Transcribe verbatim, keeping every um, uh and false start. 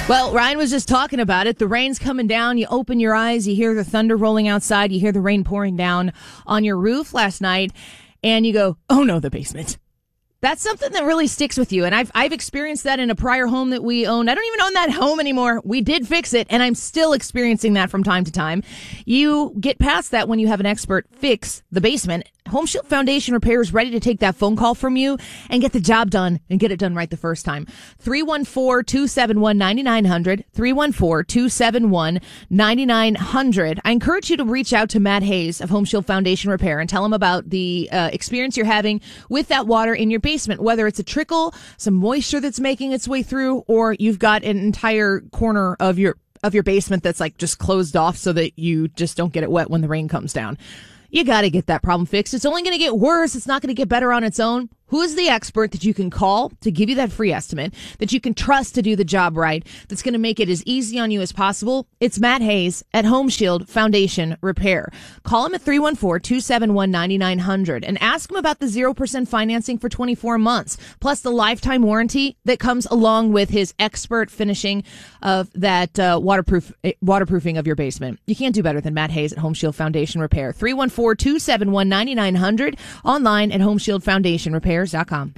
Well, Ryan was just talking about it. The rain's coming down. You open your eyes. You hear the thunder rolling outside. You hear the rain pouring down on your roof last night. And you go, oh, no, the basement. That's something that really sticks with you. And I've I've experienced that in a prior home that we owned. I don't even own that home anymore. We did fix it, and I'm still experiencing that from time to time. You get past that when you have an expert fix the basement. Home Shield Foundation Repair is ready to take that phone call from you and get the job done and get it done right the first time. three one four, two seven one, nine nine zero zero. three one four, two seven one, nine nine zero zero. I encourage you to reach out to Matt Hayes of Home Shield Foundation Repair and tell him about the uh, experience you're having with that water in your basement, whether it's a trickle, some moisture that's making its way through, or you've got an entire corner of your of your basement that's like just closed off so that you just don't get it wet when the rain comes down. You got to get that problem fixed. It's only going to get worse. It's not going to get better on its own. Who is the expert that you can call to give you that free estimate, that you can trust to do the job right, that's going to make it as easy on you as possible? It's Matt Hayes at Home Shield Foundation Repair. Call him at three one four, two seven one, nine nine zero zero and ask him about the zero percent financing for twenty-four months, plus the lifetime warranty that comes along with his expert finishing of that uh, waterproof uh, waterproofing of your basement. You can't do better than Matt Hayes at Home Shield Foundation Repair. three one four, two seven one, nine nine zero zero, online at home shield foundation repair dot com.